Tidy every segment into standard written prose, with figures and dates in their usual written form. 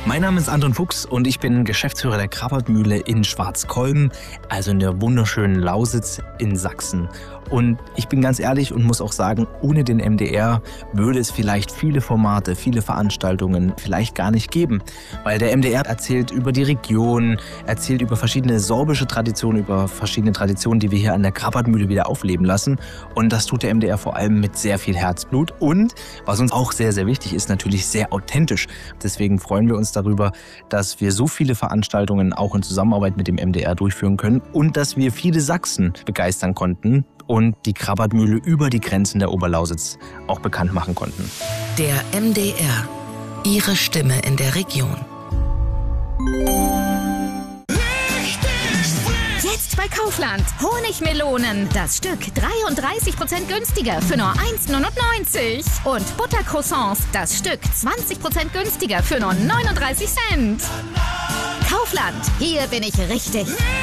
Mein Name ist Anton Fuchs und ich bin Geschäftsführer der Krabbertmühle in Schwarzkolben, also in der wunderschönen Lausitz in Sachsen. Und ich bin ganz ehrlich und muss auch sagen, ohne den MDR würde es vielleicht viele Formate, viele Veranstaltungen vielleicht gar nicht geben. Weil der MDR erzählt über die Region, erzählt über verschiedene sorbische Traditionen, über verschiedene Traditionen, die wir hier an der Krabbertmühle wieder aufleben lassen. Und das tut der MDR vor allem mit sehr viel Herzblut. Und was uns auch sehr, sehr wichtig ist, natürlich sehr authentisch. Deswegen freuen wir uns darüber, dass wir so viele Veranstaltungen auch in Zusammenarbeit mit dem MDR durchführen können und dass wir viele Sachsen begeistern konnten und die Krabbertmühle über die Grenzen der Oberlausitz auch bekannt machen konnten. Der MDR, Ihre Stimme in der Region. Jetzt bei Kaufland. Honigmelonen. Das Stück 33% günstiger für nur 1,99 €. Und Buttercroissants. Das Stück 20% günstiger für nur 39 Cent. Kaufland. Hier bin ich richtig.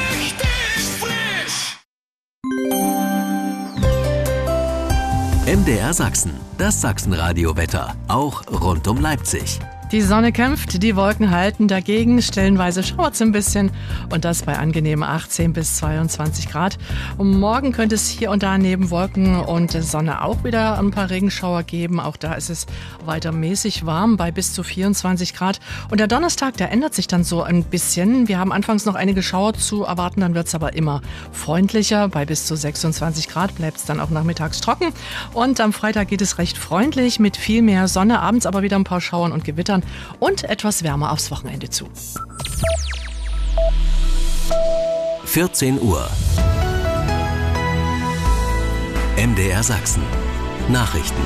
MDR Sachsen, das Sachsenradio-Wetter, auch rund um Leipzig. Die Sonne kämpft, die Wolken halten dagegen, stellenweise schauert's ein bisschen und das bei angenehmen 18 bis 22 Grad. Und morgen könnte es hier und da neben Wolken und Sonne auch wieder ein paar Regenschauer geben. Auch da ist es weiter mäßig warm bei bis zu 24 Grad. Und der Donnerstag, der ändert sich dann so ein bisschen. Wir haben anfangs noch einige Schauer zu erwarten, dann wird's aber immer freundlicher. Bei bis zu 26 Grad bleibt's dann auch nachmittags trocken. Und am Freitag geht es recht freundlich mit viel mehr Sonne, abends aber wieder ein paar Schauern und Gewittern. Und etwas wärmer aufs Wochenende zu. 14 Uhr. MDR Sachsen. Nachrichten.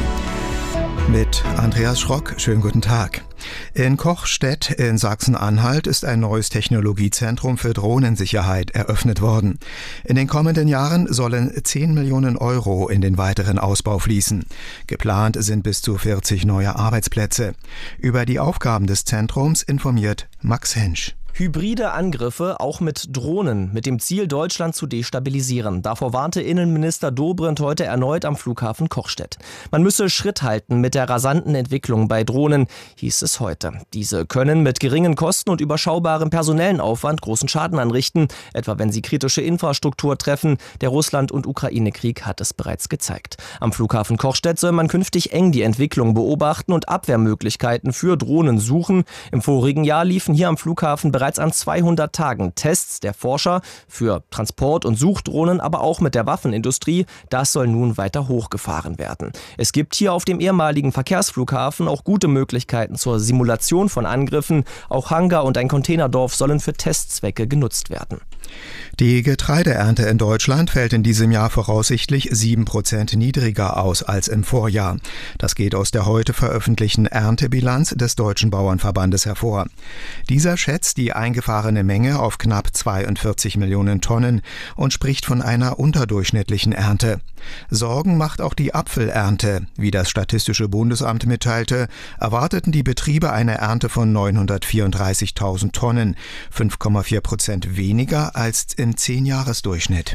Mit Andreas Schrock, schönen guten Tag. In Kochstedt in Sachsen-Anhalt ist ein neues Technologiezentrum für Drohnensicherheit eröffnet worden. In den kommenden Jahren sollen 10 Millionen € in den weiteren Ausbau fließen. Geplant sind bis zu 40 neue Arbeitsplätze. Über die Aufgaben des Zentrums informiert Max Hensch. Hybride Angriffe, auch mit Drohnen, mit dem Ziel, Deutschland zu destabilisieren. Davor warnte Innenminister Dobrindt heute erneut am Flughafen Kochstedt. Man müsse Schritt halten mit der rasanten Entwicklung bei Drohnen, hieß es heute. Diese können mit geringen Kosten und überschaubarem personellen Aufwand großen Schaden anrichten, etwa wenn sie kritische Infrastruktur treffen. Der Russland- und Ukraine-Krieg hat es bereits gezeigt. Am Flughafen Kochstedt soll man künftig eng die Entwicklung beobachten und Abwehrmöglichkeiten für Drohnen suchen. Im vorigen Jahr liefen hier am Flughafen bereits an 200 Tagen Tests der Forscher für Transport- und Suchdrohnen, aber auch mit der Waffenindustrie. Das soll nun weiter hochgefahren werden. Es gibt hier auf dem ehemaligen Verkehrsflughafen auch gute Möglichkeiten zur Simulation von Angriffen. Auch Hangar und ein Containerdorf sollen für Testzwecke genutzt werden. Die Getreideernte in Deutschland fällt in diesem Jahr voraussichtlich 7% niedriger aus als im Vorjahr. Das geht aus der heute veröffentlichten Erntebilanz des Deutschen Bauernverbandes hervor. Dieser schätzt die eingefahrene Menge auf knapp 42 Millionen Tonnen und spricht von einer unterdurchschnittlichen Ernte. Sorgen macht auch die Apfelernte. Wie das Statistische Bundesamt mitteilte, erwarteten die Betriebe eine Ernte von 934.000 Tonnen, 5,4% weniger als im 10-Jahres-Durchschnitt.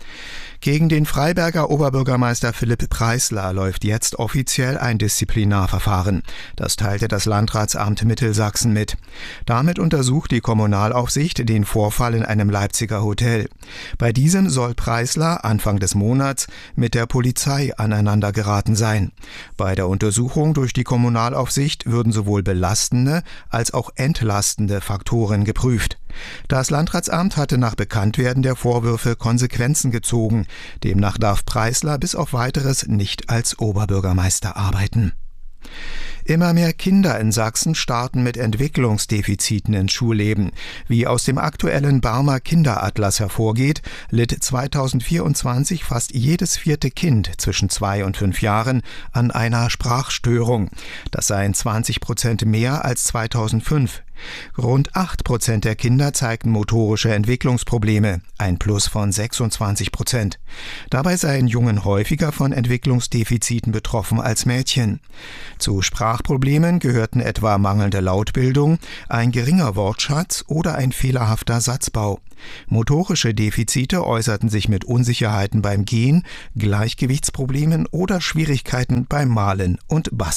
Gegen den Freiberger Oberbürgermeister Philipp Preisler läuft jetzt offiziell ein Disziplinarverfahren. Das teilte das Landratsamt Mittelsachsen mit. Damit untersucht die Kommunalaufsicht den Vorfall in einem Leipziger Hotel. Bei diesem soll Preisler Anfang des Monats mit der Polizei aneinander geraten sein. Bei der Untersuchung durch die Kommunalaufsicht würden sowohl belastende als auch entlastende Faktoren geprüft. Das Landratsamt hatte nach Bekanntwerden der Vorwürfe Konsequenzen gezogen. Demnach darf Preisler bis auf Weiteres nicht als Oberbürgermeister arbeiten. Immer mehr Kinder in Sachsen starten mit Entwicklungsdefiziten ins Schulleben. Wie aus dem aktuellen Barmer Kinderatlas hervorgeht, litt 2024 fast jedes 4. Kind zwischen 2 und 5 Jahren an einer Sprachstörung. Das seien 20% mehr als 2005. Rund 8% der Kinder zeigten motorische Entwicklungsprobleme, ein Plus von 26%. Dabei seien Jungen häufiger von Entwicklungsdefiziten betroffen als Mädchen. Zu Sprachproblemen gehörten etwa mangelnde Lautbildung, ein geringer Wortschatz oder ein fehlerhafter Satzbau. Motorische Defizite äußerten sich mit Unsicherheiten beim Gehen, Gleichgewichtsproblemen oder Schwierigkeiten beim Malen und Basteln.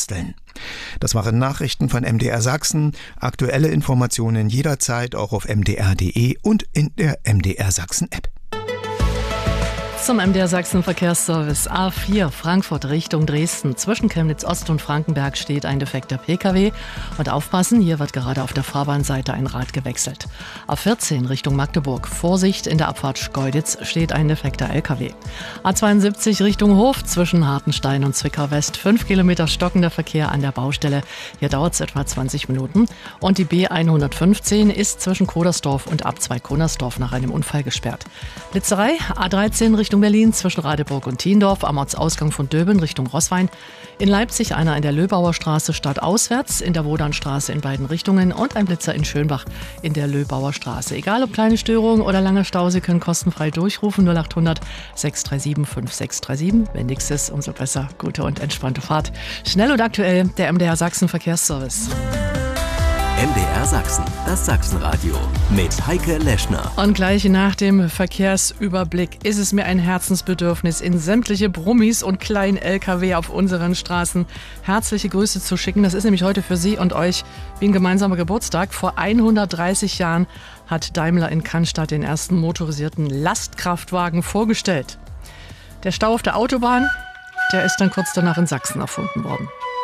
Das waren Nachrichten von MDR Sachsen. Aktuelle Informationen jederzeit auch auf mdr.de und in der MDR Sachsen App. Zum MDR Sachsen Verkehrsservice A4 Frankfurt Richtung Dresden. Zwischen Chemnitz Ost und Frankenberg steht ein defekter Pkw. Und aufpassen, hier wird gerade auf der Fahrbahnseite ein Rad gewechselt. A14 Richtung Magdeburg. Vorsicht, in der Abfahrt Schkeuditz steht ein defekter Lkw. A72 Richtung Hof zwischen Hartenstein und Zwickau West. 5 Kilometer stockender Verkehr an der Baustelle. Hier dauert es etwa 20 Minuten. Und die B115 ist zwischen Kodersdorf und Abzweig Konersdorf nach einem Unfall gesperrt. Blitzerei A13 Richtung Berlin zwischen Radeburg und Thiendorf, am Ortsausgang von Döben Richtung Roßwein. In Leipzig einer in der Löbauer Straße stadtauswärts, in der Wodanstraße in beiden Richtungen und ein Blitzer in Schönbach in der Löbauer Straße. Egal ob kleine Störungen oder lange Stau, Sie können kostenfrei durchrufen 0800 637 5637. Wenn nichts ist, umso besser. Gute und entspannte Fahrt. Schnell und aktuell der MDR Sachsen Verkehrsservice. MDR Sachsen, das Sachsenradio mit Heike Leschner. Und gleich nach dem Verkehrsüberblick ist es mir ein Herzensbedürfnis, in sämtliche Brummis und kleinen LKW auf unseren Straßen herzliche Grüße zu schicken. Das ist nämlich heute für Sie und euch wie ein gemeinsamer Geburtstag. Vor 130 Jahren hat Daimler in Cannstatt den ersten motorisierten Lastkraftwagen vorgestellt. Der Stau auf der Autobahn, der ist dann kurz danach in Sachsen erfunden worden.